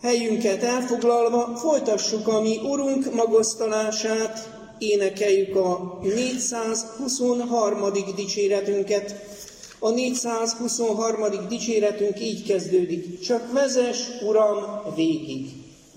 Helyünket elfoglalva folytassuk a mi Urunk magasztalását, énekeljük a 423. dicséretünket. A 423. dicséretünk így kezdődik: csak vezess, Uram, végig.